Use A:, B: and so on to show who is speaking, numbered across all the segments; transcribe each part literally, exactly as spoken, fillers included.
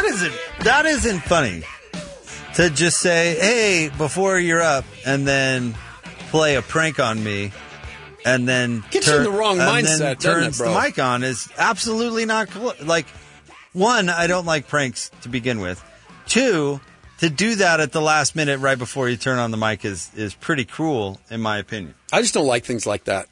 A: that isn't that isn't funny. To just say, hey, before you're up, and then play a prank on me, and then
B: Gets
A: turn,
B: you in the wrong
A: and
B: mindset,
A: then
B: doesn't
A: turns
B: it, bro?
A: the mic on is absolutely not cool. Like, one, I don't like pranks to begin with. Two, to do that at the last minute right before you turn on the mic is, is pretty cruel, in my opinion.
B: I just don't like things like that.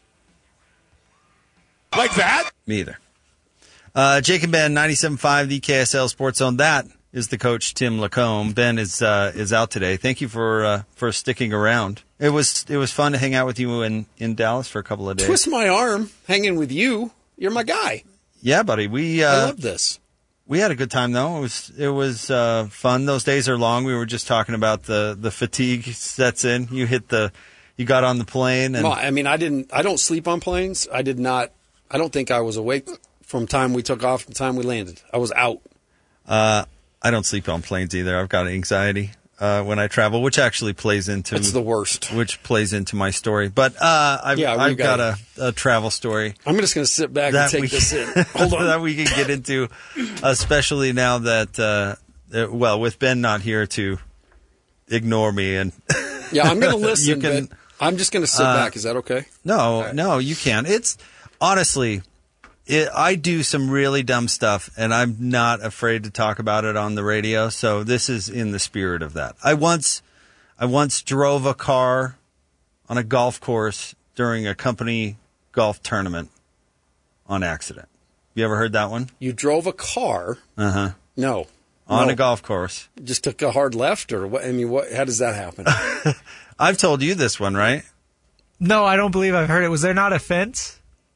B: Like that?
A: Me either. Uh, Jake and Ben, ninety-seven point five, the K S L Sports Zone. That is the coach, Tim Lacombe. Ben is uh, is out today. Thank you for uh, for sticking around. It was it was fun to hang out with you in, in Dallas for a couple of days.
B: Twist my arm, hanging with you. You're my guy.
A: Yeah, buddy. We uh,
B: I love this.
A: We had a good time though. It was it was uh, fun. Those days are long. We were just talking about the, the fatigue sets in. You hit the you got on the plane and
B: Well, I mean, I didn't. I don't sleep on planes. I did not. I don't think I was awake from time we took off to the time we landed. I was out.
A: Uh, I don't sleep on planes either. I've got anxiety uh, when I travel, which actually plays into
B: It's the worst.
A: Which plays into my story. But uh, I've,
B: Yeah, we've
A: I've got,
B: got
A: a, a travel story
B: I'm just going to sit back and
A: that
B: take
A: we
B: this in. Hold on.
A: that we can get into, especially now that uh, uh, well, with Ben not here to ignore me and
B: Yeah, I'm going to listen.
A: You can-
B: but I'm just going to sit
A: uh,
B: back. Is that okay?
A: No,
B: right.
A: no, you can't. It's honestly, it, I do some really dumb stuff, and I'm not afraid to talk about it on the radio. So this is in the spirit of that. I once, I once drove a car on a golf course during a company golf tournament on accident. You ever heard that one?
B: You drove a car.
A: Uh huh.
B: No.
A: On
B: No.
A: a golf course.
B: Just took a hard left, or what? I mean, what? How does that happen?
A: I've told you this one, right?
C: No, I don't believe I've heard it. Was there not a fence?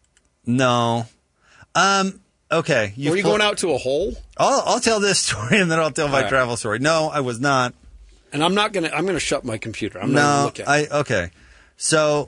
A: No. Um. Okay.
B: Were you
A: pl-
B: going out to a hole?
A: I'll, I'll tell this story and then I'll tell my
B: All right.
A: travel story. No, I was not.
B: And I'm not gonna. I'm gonna shut my computer. I'm not
A: No,
B: gonna look at it.
A: I okay. So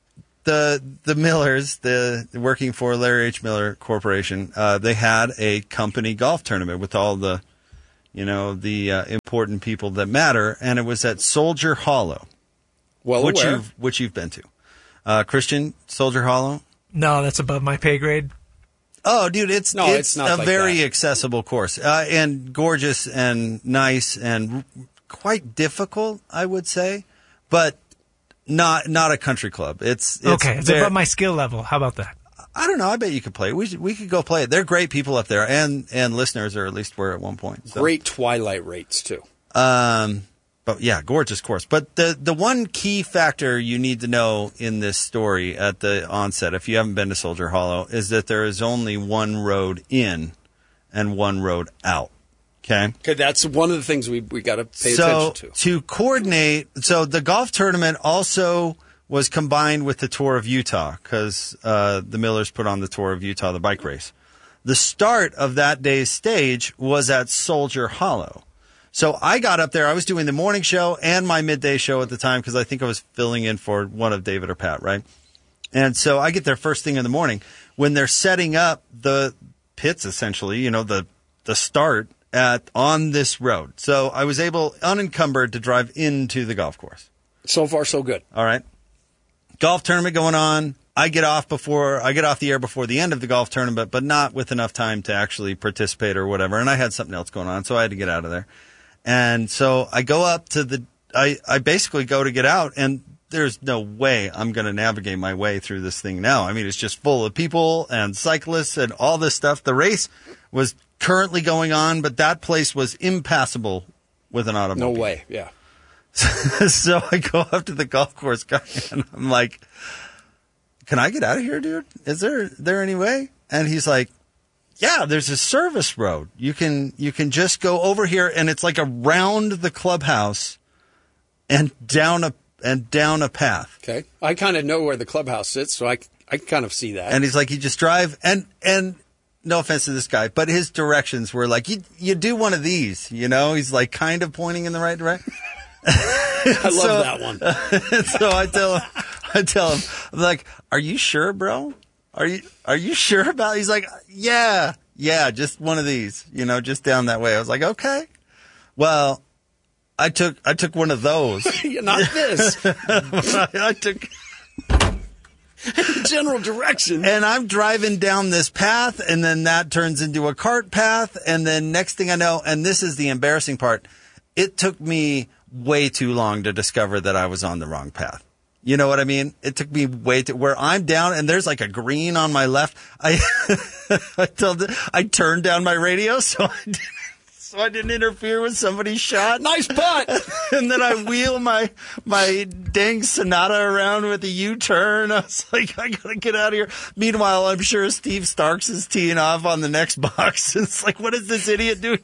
A: the the Millers, the working for Larry H. Miller Corporation, uh, they had a company golf tournament with all the, you know, the uh, important people that matter, and it was at Soldier Hollow,
B: Well
A: which
B: aware.
A: you've which you've been to. Uh, Christian, Soldier Hollow.
C: No, that's above my pay grade.
A: Oh, dude, it's
B: No,
A: it's,
B: it's not
A: a
B: like
A: very
B: that.
A: accessible course uh, and gorgeous and nice and quite difficult, I would say, but not not a country club. It's, it's
C: Okay, it's
A: very-
C: above my skill level. How about that?
A: I don't know. I bet you could play it. We should, we could go play it. They're great people up there, and and listeners, or at least were at one point. So.
B: Great twilight rates too.
A: Um, but yeah, gorgeous course. But the the one key factor you need to know in this story at the onset, if you haven't been to Soldier Hollow, is that there is only one road in and one road out. Okay.
B: Okay, that's one of the things we we got to pay
A: so
B: attention to.
A: coordinate, so the golf tournament also was combined with the Tour of Utah because uh, the Millers put on the Tour of Utah, the bike race. The start of that day's stage was at Soldier Hollow. So I got up there. I was doing the morning show and my midday show at the time because I think I was filling in for one of David or Pat, right? And so I get there first thing in the morning when they're setting up the pits, essentially, you know, the the start at on this road. So I was able, unencumbered, to drive into the golf course.
B: So far, so good.
A: All right. Golf tournament going on. I get off before I get off the air before the end of the golf tournament, but not with enough time to actually participate or whatever. And I had something else going on, so I had to get out of there. And so I go up to the, I, I basically go to get out, and there's no way I'm going to navigate my way through this thing now. I mean, it's just full of people and cyclists and all this stuff. The race was currently going on, but that place was impassable with an
B: No
A: automobile.
B: way. Yeah.
A: So I go up to the golf course guy, and I'm like, can I get out of here, dude? Is there there any way? And he's like, yeah, there's a service road. You can you can just go over here, and it's like around the clubhouse and down a and down a path.
B: Okay. I kind of know where the clubhouse sits, so I I can kind of see that.
A: And he's like, you just drive, and and no offense to this guy, but his directions were like, you you do one of these, you know? He's like kind of pointing in the right direction.
B: I love
A: so-
B: that one.
A: So I tell him, I tell him, I'm like, "Are you sure, bro? Are you are you sure about?" it? He's like, "Yeah, yeah, just one of these, you know, just down that way." I was like, "Okay." Well, I took I took one of those.
B: Not this.
A: I, I took
B: General direction.
A: And I'm driving down this path, and then that turns into a cart path, and then next thing I know, and this is the embarrassing part, it took me way too long to discover that I was on the wrong path. You know what I mean? It took me way too, where I'm down and there's like a green on my left. I, I told, I turned down my radio so I didn't, so I didn't interfere with somebody's shot.
B: Nice putt.
A: And then I wheel my, my dang Sonata around with a U-turn. I was like, I gotta get out of here. Meanwhile, I'm sure Steve Starks is teeing off on the next box. It's like, what is this idiot doing?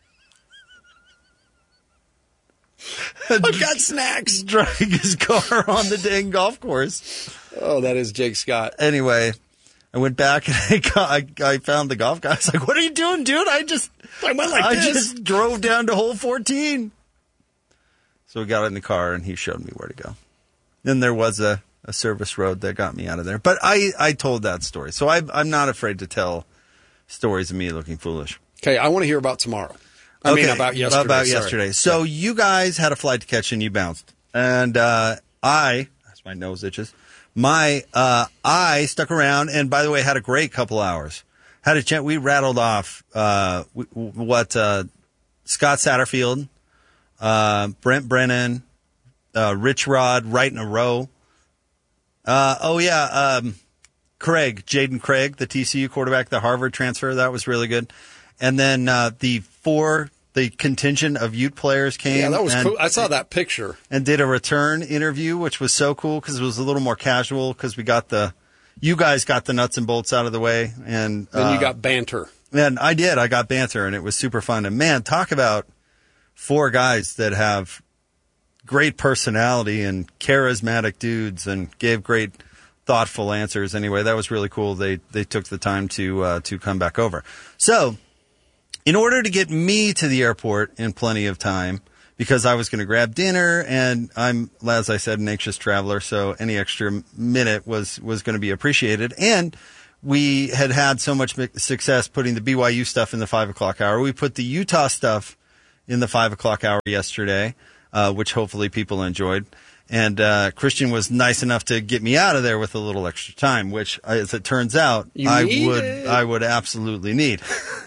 B: I've got snacks.
A: Driving his car on the dang golf course.
B: Oh, that is Jake Scott.
A: Anyway, I went back and I, got, I, I found the golf guy. I was like, what are you doing, dude? I just,
B: I went like
A: I
B: this.
A: just drove down to hole fourteen. So we got in the car and he showed me where to go. Then there was a, a service road that got me out of there. But I, I told that story. So I, I'm not afraid to tell stories of me looking foolish.
B: Okay, I want to hear about tomorrow. I
A: okay,
B: mean, about yesterday.
A: About
B: sorry.
A: yesterday. So yeah. You guys had a flight to catch and you bounced. And uh, I, as my nose itches, my uh, I stuck around and, by the way, had a great couple hours. Had a chance. We rattled off uh, what uh, Scott Satterfield, uh, Brent Brennan, uh, Rich Rod, right in a row. Uh, oh, yeah, um, Craig, Jaden Craig, the T C U quarterback, the Harvard transfer. That was really good. And then uh, the four, the contingent of Ute players came.
B: Yeah, that was
A: and,
B: cool. I saw that picture.
A: And did a return interview, which was so cool because it was a little more casual because we got the, you guys got the nuts and bolts out of the way. And
B: then
A: uh,
B: you got banter.
A: And I did. I got banter, and it was super fun. And, man, talk about four guys that have great personality and charismatic dudes and gave great thoughtful answers. Anyway, that was really cool. They they took the time to uh, to come back over. So, in order to get me to the airport in plenty of time, because I was going to grab dinner, and I'm, as I said, an anxious traveler, so any extra minute was, was going to be appreciated. And we had had so much success putting the B Y U stuff in the five o'clock hour. We put the Utah stuff in the five o'clock hour yesterday, uh, which hopefully people enjoyed. And uh, Christian was nice enough to get me out of there with a little extra time, which, as it turns out,
B: you
A: I
B: need
A: would
B: it.
A: I would absolutely need.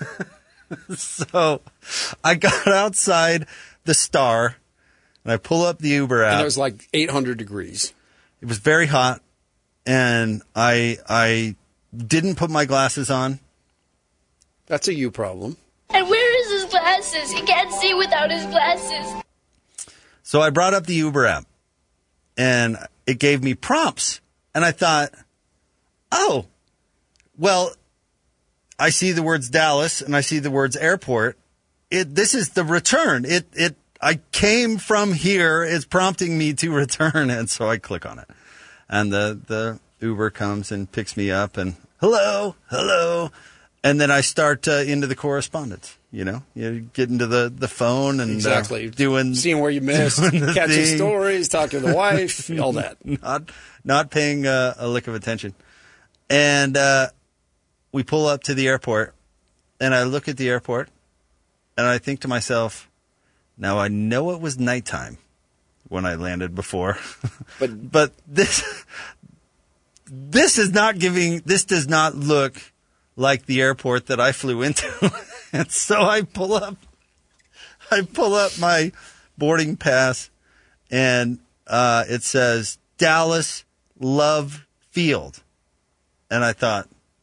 A: So I got outside the Star, and I pull up the Uber app.
B: And it was like eight hundred degrees.
A: It was very hot, and I I didn't put my glasses on.
B: That's a you problem.
D: And where is his glasses? He can't see without his glasses.
A: So I brought up the Uber app, and it gave me prompts. And I thought, oh, well, I see the words Dallas and I see the words airport. It, this is the return. It, it, I came from here. It's prompting me to return. And so I click on it, and the, the Uber comes and picks me up, and hello, hello. And then I start uh, into the correspondence, you know, you get into the, the phone and
B: exactly
A: uh, doing,
B: seeing where you missed, catching
A: thing.
B: stories, talking to the wife, all that.
A: Not, not paying uh, a lick of attention. And, uh, we pull up to the airport, and I look at the airport, and I think to myself, now I know it was nighttime when I landed before, but but this this is not giving. This does not look like the airport that I flew into, and so I pull up, I pull up my boarding pass, and uh, it says Dallas Love Field, and I thought,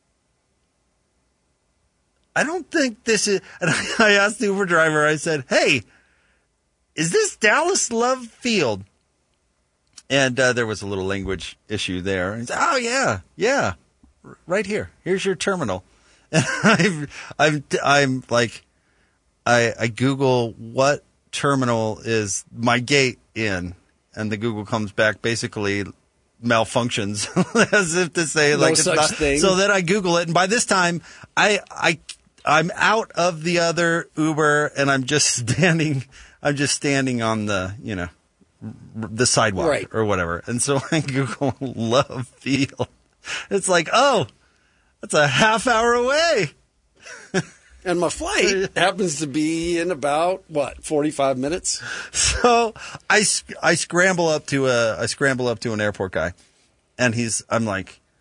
A: I don't think this is, and I asked the Uber driver, I said, hey, is this Dallas Love Field? And uh, there was a little language issue there. And he said, oh, yeah, yeah, right here. Here's your terminal. And I'm, I'm, I'm like, I, I Google what terminal is my gate in, and the Google comes back basically malfunctions, as if to say,
B: no
A: like, it's
B: such
A: not,
B: thing.
A: So then I Google it, and by this time, I, I, I'm out of the other Uber, and I'm just standing. I'm just standing on the, you know, the sidewalk
B: right.
A: or whatever. And so I Google Love Field. It's like, oh, that's a half hour away.
B: And my flight happens to be in about what forty-five minutes.
A: So I, I scramble up to a I scramble up to an airport guy, and he's I'm like,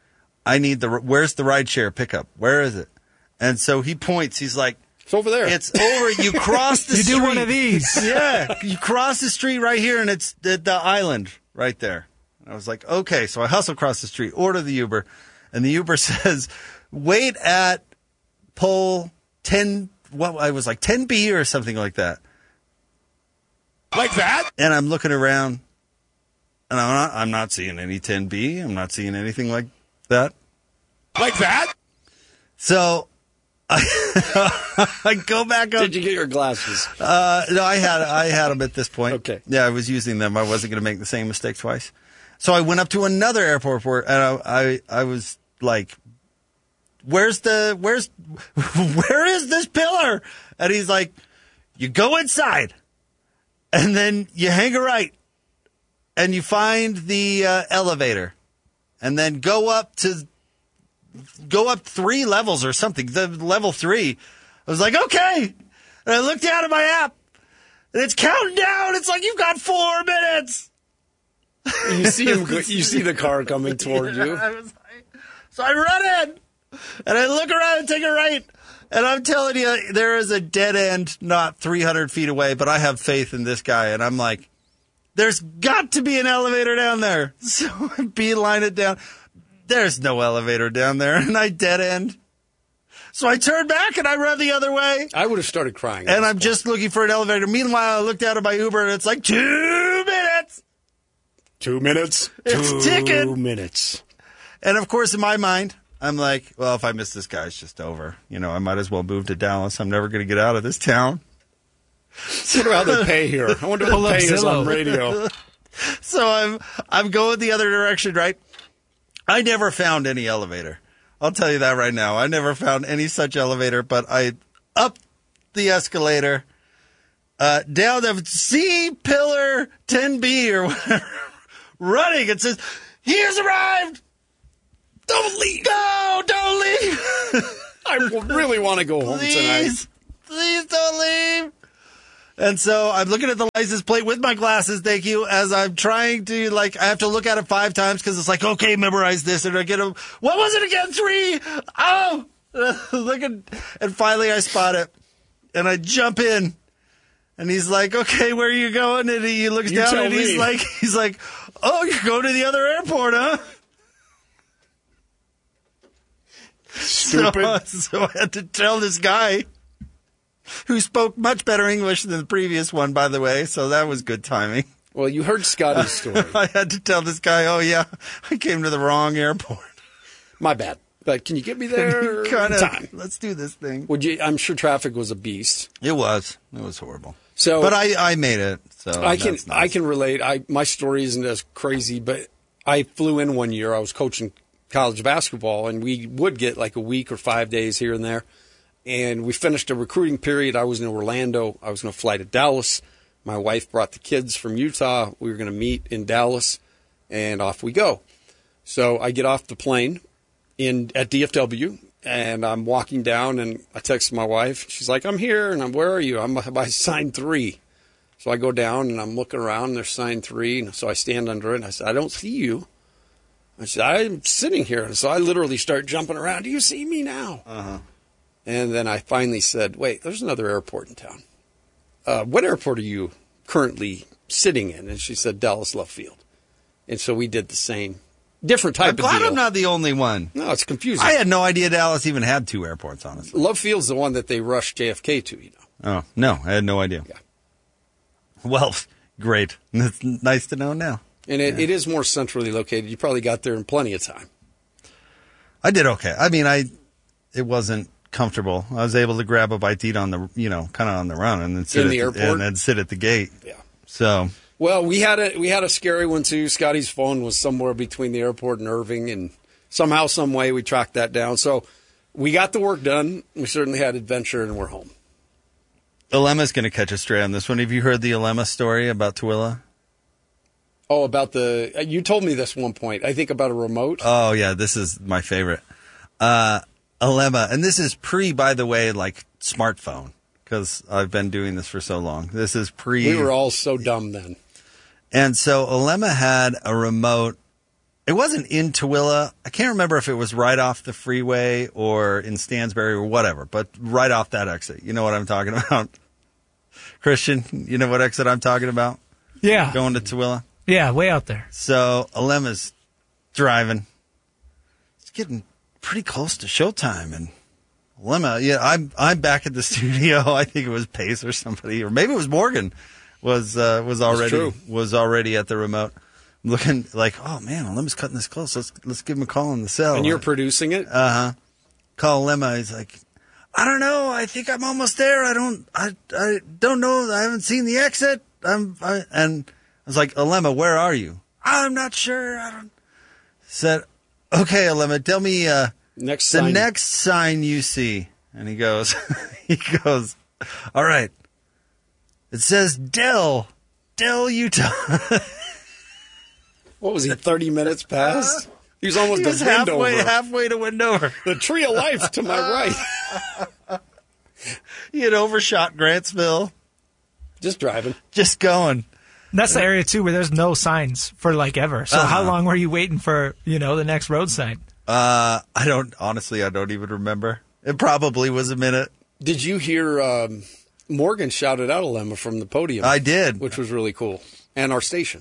A: I need the, where's the rideshare pickup? Where is it? And so he points. He's like,
B: It's over there.
A: it's over. You cross the
C: You
A: street.
C: do one of these.
A: Yeah. You cross the street right here, and it's the, the island right there. I was like, okay. So I hustle across the street, order the Uber, and the Uber says, wait at pole ten, what, I was like ten B or something like that.
B: Like that?
A: And I'm looking around, and I'm not, I'm not seeing any ten B. I'm not seeing anything like that.
B: Like that?
A: So I, I go back up.
B: Did you get your glasses?
A: Uh, no, I had I had them at this point.
B: Okay.
A: Yeah, I was using them. I wasn't going to make the same mistake twice. So I went up to another airport where, and I, I I was like, "Where's the where's where is this pillar?" And he's like, "You go inside, and then you hang a right, and you find the uh, elevator, and then go up to go up three levels or something. The level three." I was like, "Okay," and I looked down at my app, and it's counting down. It's like, "You've got four minutes."
B: You see him. go- You see the car coming toward you.
A: I was like, so I run in, and I look around and take a right, and I'm telling you, there is a dead end not three hundred feet away, but I have faith in this guy, and I'm like, there's got to be an elevator down there. So I beeline it down. There's no elevator down there, and I dead end. So I turn back, and I run the other way,
B: I would have started crying.
A: and I'm just looking for an elevator. Meanwhile, I look down at my Uber, and it's like two minutes.
B: Two minutes.
A: It's
B: Two
A: ticking.
B: minutes.
A: And of course, in my mind, I'm like, well, if I miss this guy, it's just over. You know, I might as well move to Dallas. I'm never going to get out of this town.
B: I wonder how they pay here. I wonder
C: Pull
B: what
C: up
B: pay is on
C: Zillow.
B: radio.
A: So I'm I'm going the other direction, right? I never found any elevator. I'll tell you that right now. I never found any such elevator, but I up the escalator, uh, down the C pillar ten B or whatever, running. It says, "He has arrived.
B: Don't leave.
A: No, don't leave.
B: I really want to go home tonight.
A: Please, please don't leave." And so I'm looking at the license plate with my glasses, thank you, as I'm trying to, like, I have to look at it five times because it's like, okay, memorize this. And I get a, what was it again? Three. Oh, look at, and finally I spot it. And I jump in. And he's like, okay, where are you going? And he looks
B: You
A: down
B: tell
A: and he's
B: me.
A: like, he's like, oh, you're going to the other airport, huh?
B: Stupid.
A: So, so I had to tell this guy, who spoke much better English than the previous one, by the way, so that was good timing.
B: Well, you heard Scotty's story.
A: I had to tell this guy, oh, yeah, I came to the wrong airport.
B: My bad. But can you get me there
A: kind
B: in
A: of,
B: time?
A: let's do this thing.
B: Would you? I'm sure traffic was a beast.
A: It was. It was horrible.
B: So,
A: But I, I made it, so
B: I can
A: that's nice.
B: I can relate. I my story isn't as crazy, but I flew in one year. I was coaching college basketball, and we would get like a week or five days here and there. And we finished a recruiting period. I was in Orlando. I was going to fly to Dallas. My wife brought the kids from Utah. We were going to meet in Dallas, and off we go. So I get off the plane in at D F W, and I'm walking down, and I text my wife. She's like, "I'm here," and I'm, "Where are you?" I'm by sign three. So I go down, and I'm looking around, and there's sign three. And so I stand under it, and I said, "I don't see you." I said, "I'm sitting here." And so I literally start jumping around. "Do you see me now?"
A: Uh-huh.
B: And then I finally said, "Wait, there's another airport in town. Uh, what airport are you currently sitting in?" And she said, "Dallas Love Field." And so we did the same, different type
A: I'm
B: of
A: glad
B: deal.
A: I'm not the only one.
B: No, it's confusing.
A: I had no idea Dallas even had two airports, honestly.
B: Love Field's the one that they rushed J F K to, you know.
A: Oh, no, I had no idea.
B: Yeah.
A: Well, great. It's nice to know now.
B: And it, it is more centrally located. You probably got there in plenty of time.
A: I did okay. I mean, I it wasn't comfortable. I was able to grab a bite to eat on the, you know, kind of on the run, and then sit
B: In
A: at
B: the airport?
A: and then sit at the gate.
B: Yeah.
A: So
B: Well, we had a we had a scary one too. Scotty's phone was somewhere between the airport and Irving, and somehow, some way, we tracked that down. So we got the work done. We certainly had adventure, and we're home.
A: Alema's going to catch us straight on this one. Have you heard the Alema story about Tooele?
B: Oh, about the you told me this one point. I think about a remote.
A: Oh yeah, this is my favorite. Uh, Alema, and this is pre, by the way, like smartphone, because I've been doing this for so long. This is pre.
B: we were all so dumb then.
A: And so Alema had a remote it wasn't in Tooele. I can't remember if it was right off the freeway or in Stansbury or whatever, but right off that exit. You know what I'm talking about? Christian, you know what exit I'm talking about?
C: Yeah.
A: Going to Tooele?
C: Yeah, way out there.
A: So Alema's driving. It's getting pretty close to showtime, and Alema, yeah, I'm I'm back at the studio. I think it was Pace or somebody, or maybe it was Morgan, was uh, was already was already at the remote, looking like, oh man, Alema's cutting this close. Let's let's give him a call in the cell.
B: And you're producing it?
A: Uh huh. Call Alema. He's like, I don't know. I think I'm almost there. I don't. I I don't know. I haven't seen the exit. I'm. I, and I was like, Alema, where are you? I'm not sure. I don't. Said, okay, Alema, tell me uh,
B: next
A: the
B: sign.
A: next sign you see. And he goes, he goes, all right. It says Dell, Dell, Utah.
B: What was he? Thirty minutes past. He was almost
A: He was
B: a
A: halfway,
B: Windover.
A: halfway to Windover.
B: The tree of life to my right.
A: He had overshot Grantsville.
B: Just driving.
A: Just going.
C: That's the area, too, where there's no signs for, like, ever. So
A: Uh-huh.
C: how long were you waiting for, you know, the next road sign?
A: Uh, I don't, honestly, I don't even remember. It probably was a minute.
B: Did you hear um, Morgan shouted out Alema from the podium?
A: I did.
B: Which was really cool. And our station.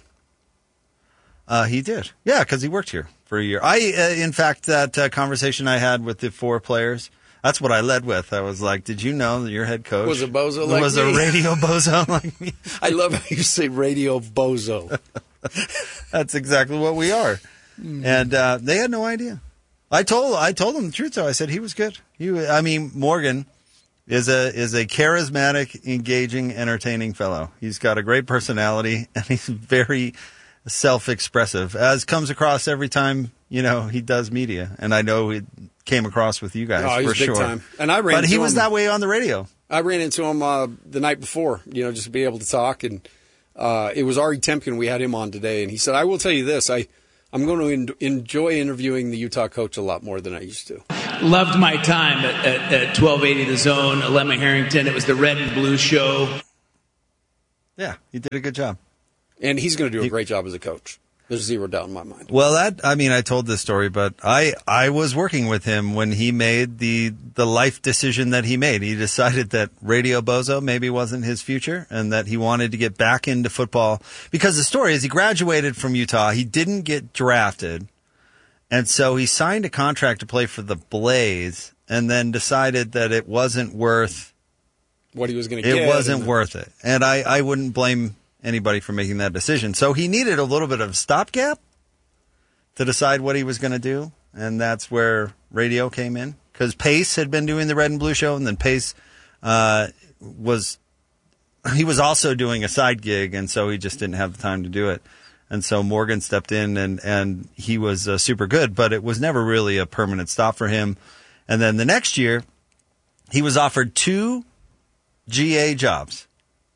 A: Uh, he did. Yeah, because he worked here for a year. I, uh, in fact, that uh, conversation I had with the four players, that's what I led with. I was like, did you know that your head coach
B: Was a bozo like
A: was
B: me?
A: a radio bozo like me?
B: I love how you say radio bozo.
A: That's exactly what we are. And uh, they had no idea. I told I told them the truth, though. I said he was good. He, I mean, Morgan is a is a charismatic, engaging, entertaining fellow. He's got a great personality, and he's very self-expressive, as comes across every time, you know, he does media. And I know it came across with you guys
B: Oh, he's
A: for
B: big
A: sure.
B: time. And I ran
A: but he
B: into
A: was
B: him-
A: that way on the radio.
B: I ran into him uh, the night before, you know, just to be able to talk. And uh, it was Ari Temkin. We had him on today. And he said, I will tell you this. I, I'm going to en- enjoy interviewing the Utah coach a lot more than I used to.
E: Loved my time at, at, at twelve eighty The Zone, Alema Harrington. It was the Red and Blue Show.
A: Yeah, he did a good job.
B: And he's going to do a great job as a coach. There's zero doubt in my mind.
A: Well, that I mean, I told this story, but I I was working with him when he made the the life decision that he made. He decided that Radio Bozo maybe wasn't his future, and that he wanted to get back into football. Because the story is, he graduated from Utah, he didn't get drafted, and so he signed a contract to play for the Blaze, and then decided that it wasn't worth
B: What he was going to
A: it
B: get.
A: wasn't
B: and-
A: worth it, and I I wouldn't blame anybody for making that decision. So he needed a little bit of stopgap to decide what he was going to do, and that's where radio came in. Because Pace had been doing the Red and Blue Show, and then Pace uh, was he was also doing a side gig, and so he just didn't have the time to do it. And so Morgan stepped in, and and he was uh, super good, but it was never really a permanent stop for him. And then the next year, he was offered two G A jobs.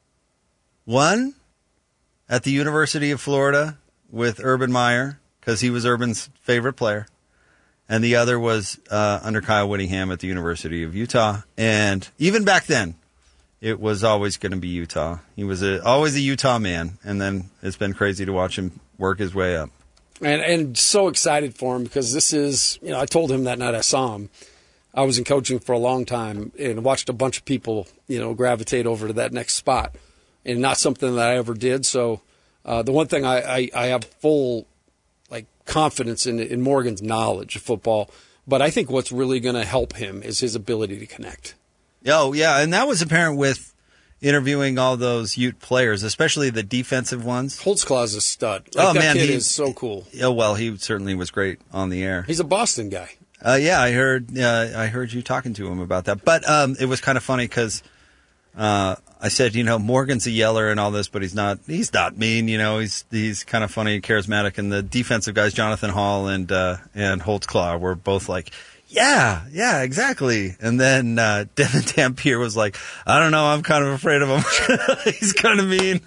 A: One at the University of Florida with Urban Meyer, because he was Urban's favorite player. And the other was uh, under Kyle Whittingham at the University of Utah. And even back then, it was always going to be Utah. He was a, always a Utah man. And then it's been crazy to watch him work his way up.
B: And and so excited for him because this is, you know, I told him that night I saw him. I was in coaching for a long time and watched a bunch of people, you know, gravitate over to that next spot. And not something that I ever did. So uh, the one thing I, I, I have full like confidence in in Morgan's knowledge of football. But I think what's really going to help him is his ability to connect.
A: Oh, yeah. And that was apparent with interviewing all those Ute players, especially the defensive ones.
B: Holtzclaw's a stud. Like,
A: Oh,
B: that
A: man,
B: kid
A: he-
B: is so cool.
A: Oh, well, he certainly was great on the air.
B: He's a Boston guy.
A: Uh, yeah, I heard. Uh, I heard you talking to him about that. But um, it was kind of funny because uh, I said, you know, Morgan's a yeller and all this, but he's not. He's not mean. You know, he's he's kind of funny, charismatic. And the defensive guys, Jonathan Hall and uh, and Holtzclaw, were both like, yeah, yeah, exactly. And then uh, Devin Dampier was like, I don't know, I'm kind of afraid of him. He's kind of mean.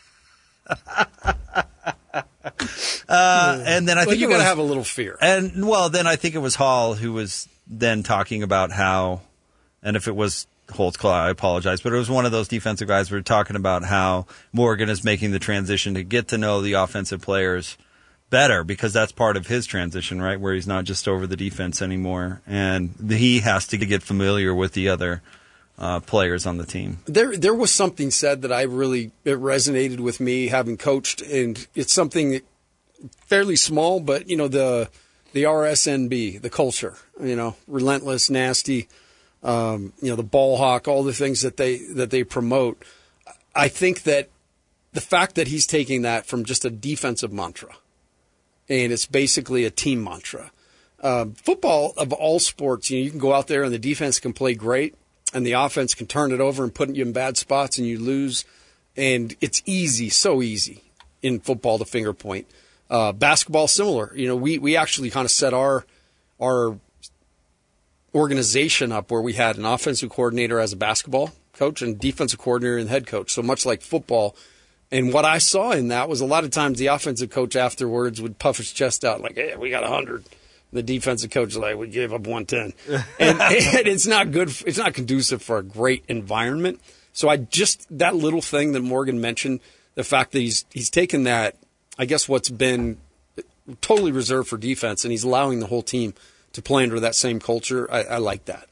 A: uh, and then I
B: Well,
A: think
B: you
A: it
B: got to
A: was-
B: have a little fear.
A: and, well, then I think it was Hall who was then talking about how, and if it was Holtzclaw, I apologize, but it was one of those defensive guys who were talking about how Morgan is making the transition to get to know the offensive players better because that's part of his transition, right? Where he's not just over the defense anymore, and he has to get familiar with the other uh, players on the team.
B: There, there was something said that I really it resonated with me, having coached, and it's something fairly small, but you know the the R S N B, the culture, you know, relentless, nasty, um, you know, the ball hawk, all the things that they that they promote. I think that the fact that he's taking that from just a defensive mantra, and it's basically a team mantra. Um, football, of all sports, you know, you can go out there and the defense can play great, and the offense can turn it over and put you in bad spots, and you lose. And it's easy, so easy in football to finger point. Uh, basketball, similar. You know, we, we actually kind of set our our organization up where we had an offensive coordinator as a basketball coach and defensive coordinator and head coach. So much like football. And what I saw in that was a lot of times the offensive coach afterwards would puff his chest out like, hey, we got one hundred. The defensive coach is like, we gave up one ten. and, and it's not good. It's not conducive for a great environment. So I just, that little thing that Morgan mentioned, the fact that he's he's taken that, I guess what's been totally reserved for defense, and he's allowing the whole team to play under that same culture. I, I like that.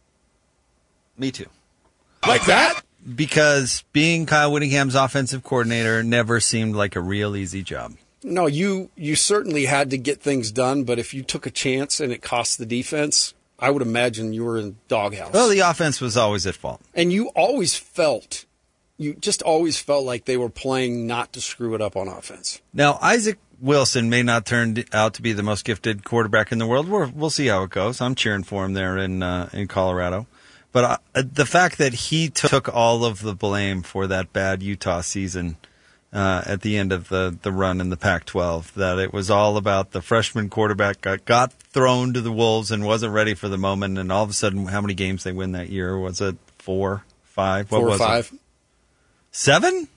A: Me too.
B: Like that?
A: Because being Kyle Whittingham's offensive coordinator never seemed like a real easy job.
B: No, you you certainly had to get things done, but if you took a chance and it cost the defense, I would imagine you were in doghouse.
A: Well, the offense was always at fault.
B: And you always felt, you just always felt like they were playing not to screw it up on offense.
A: Now, Isaac Wilson may not turn out to be the most gifted quarterback in the world. We're, we'll see how it goes. I'm cheering for him there in uh, in Colorado. But uh, the fact that he took all of the blame for that bad Utah season uh, at the end of the, the run in the Pac twelve, that it was all about the freshman quarterback got, got thrown to the wolves and wasn't ready for the moment, and all of a sudden, how many games they win that year? Was it four, five? What
B: Four or
A: was
B: five.
A: It? Seven?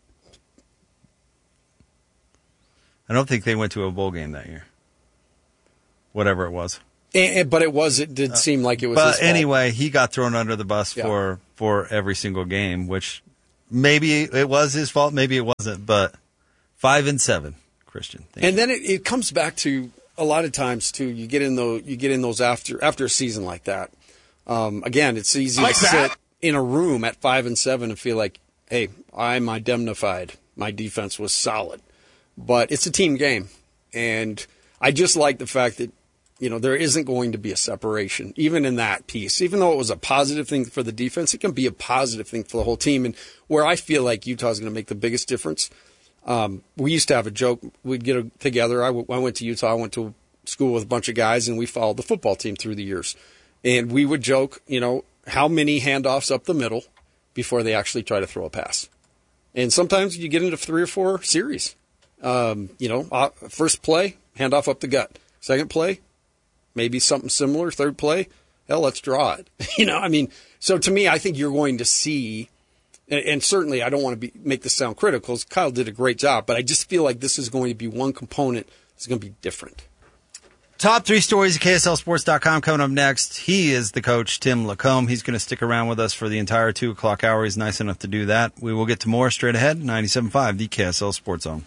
A: I don't think they went to a bowl game that year. Whatever it was.
B: And, but it was, it did seem like it was
A: But
B: his fault.
A: anyway, he got thrown under the bus
B: Yeah.
A: for, for every single game, which maybe it was his fault, maybe it wasn't, but five and seven, Christian. Thank
B: And
A: you.
B: then it, it comes back to a lot of times too. You get in those, you get in those after after a season like that. Um, again, it's easy
F: Like
B: to
F: that.
B: sit in a room at five and seven and feel like, hey, I'm indemnified. My defense was solid, but it's a team game, and I just like the fact that, you know, there isn't going to be a separation, even in that piece. Even though it was a positive thing for the defense, it can be a positive thing for the whole team. And where I feel like Utah's going to make the biggest difference, um, we used to have a joke. We'd get a, together. I, w- I went to Utah. I went to school with a bunch of guys, and we followed the football team through the years. And we would joke, you know, how many handoffs up the middle before they actually try to throw a pass. And sometimes you get into three or four series. Um, you know, uh, first play, handoff up the gut. Second play, maybe something similar. Third play, hell, let's draw it. You know, I mean, so to me, I think you're going to see, and, and certainly I don't want to be, make this sound critical. Kyle did a great job, but I just feel like this is going to be one component that's going to be different.
A: Top three stories at K S L Sports dot com coming up next. He is the coach, Tim Lacombe. He's going to stick around with us for the entire two o'clock hour. He's nice enough to do that. We will get to more straight ahead. ninety-seven point five, the K S L Sports Zone.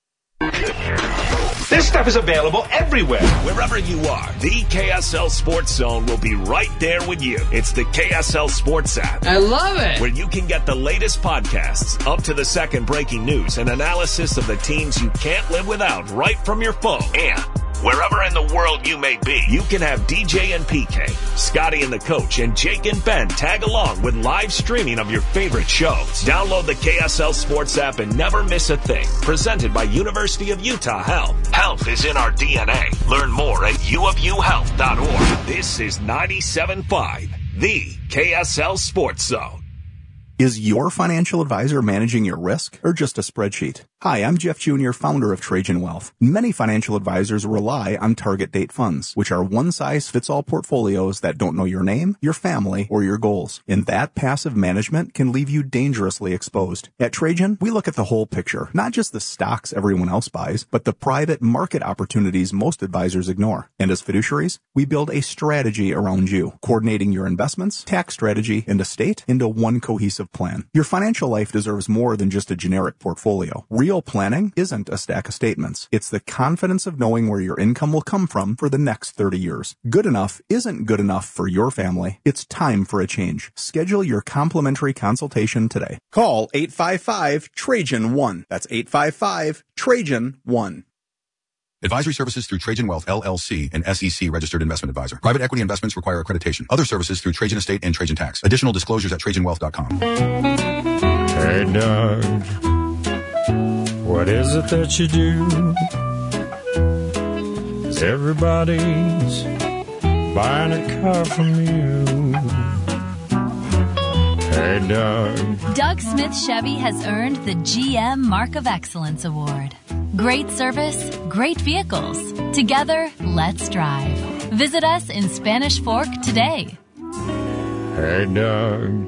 F: This stuff is available everywhere. Wherever you are, the K S L Sports Zone will be right there with you. It's the K S L Sports app.
E: I love it.
F: Where you can get the latest podcasts, up to the second breaking news, and analysis of the teams you can't live without right from your phone. And wherever in the world you may be, you can have D J and P K, Scotty and the Coach, and Jake and Ben tag along with live streaming of your favorite shows. Download the K S L Sports app and never miss a thing. Presented by University of Utah Health. Health is in our D N A. Learn more at u of u health dot org. This is ninety-seven point five, the K S L Sports Zone.
G: Is your financial advisor managing your risk or just a spreadsheet? Hi, I'm Jeff Junior, founder of Trajan Wealth. Many financial advisors rely on target date funds, which are one-size-fits-all portfolios that don't know your name, your family, or your goals. And that passive management can leave you dangerously exposed. At Trajan, we look at the whole picture, not just the stocks everyone else buys, but the private market opportunities most advisors ignore. And as fiduciaries, we build a strategy around you, coordinating your investments, tax strategy, and estate into one cohesive plan. Your financial life deserves more than just a generic portfolio. Real Real planning isn't a stack of statements. It's the confidence of knowing where your income will come from for the next thirty years. Good enough isn't good enough for your family. It's time for a change. Schedule your complimentary consultation today. Call eight five five, Trajan one. That's eight five five, Trajan one.
H: Advisory services through Trajan Wealth, L L C, an S E C registered investment advisor. Private equity investments require accreditation. Other services through Trajan Estate and Trajan Tax. Additional disclosures at Trajan Wealth dot com.
I: Hey, Doug, what is it that you do? Everybody's buying a car from you. Hey, Doug.
J: Doug Smith Chevy has earned the G M Mark of Excellence Award. Great service, great vehicles. Together, let's drive. Visit us in Spanish Fork today.
I: Hey, Doug.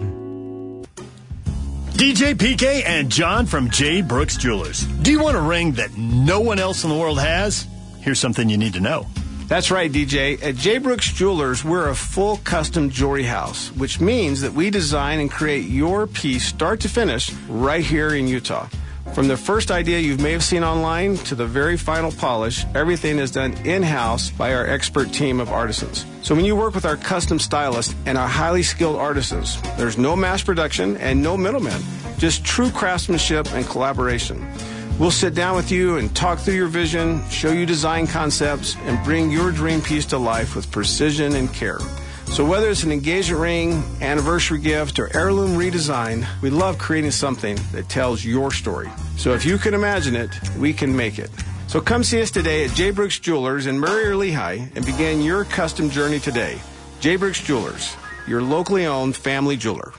K: D J P K and John from J. Brooks Jewelers. Do you want a ring that no one else in the world has? Here's something you need to know.
L: That's right, D J. At J. Brooks Jewelers, we're a full custom jewelry house, which means that we design and create your piece start to finish right here in Utah. From the first idea you may have seen online to the very final polish, everything is done in-house by our expert team of artisans. So when you work with our custom stylists and our highly skilled artisans, there's no mass production and no middlemen, just true craftsmanship and collaboration. We'll sit down with you and talk through your vision, show you design concepts, and bring your dream piece to life with precision and care. So whether it's an engagement ring, anniversary gift, or heirloom redesign, we love creating something that tells your story. So if you can imagine it, we can make it. So come see us today at J. Brooks Jewelers in Murray or Lehigh and begin your custom journey today. J. Brooks Jewelers, your locally owned family jeweler.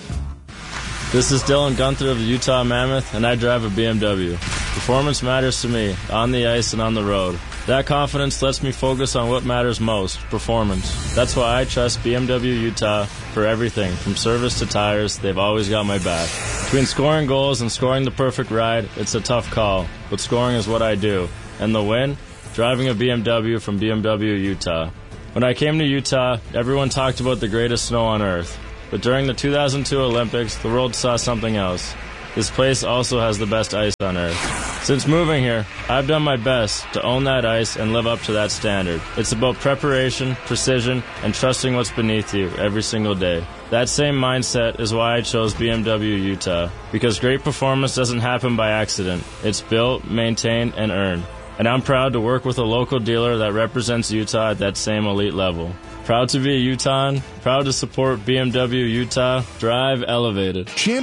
M: This is Dylan Gunther of the Utah Mammoth, and I drive a B M W. Performance matters to me, on the ice and on the road. That confidence lets me focus on what matters most, performance. That's why I trust B M W Utah for everything, from service to tires. They've always got my back. Between scoring goals and scoring the perfect ride, it's a tough call, but scoring is what I do. And the win? Driving a B M W from B M W Utah. When I came to Utah, everyone talked about the greatest snow on earth. But during the two thousand two Olympics, the world saw something else. This place also has the best ice on earth. Since moving here, I've done my best to own that ice and live up to that standard. It's about preparation, precision, and trusting what's beneath you every single day. That same mindset is why I chose B M W Utah, because great performance doesn't happen by accident. It's built, maintained, and earned. And I'm proud to work with a local dealer that represents Utah at that same elite level. Proud to be a Utahn, proud to support B M W Utah. Drive elevated.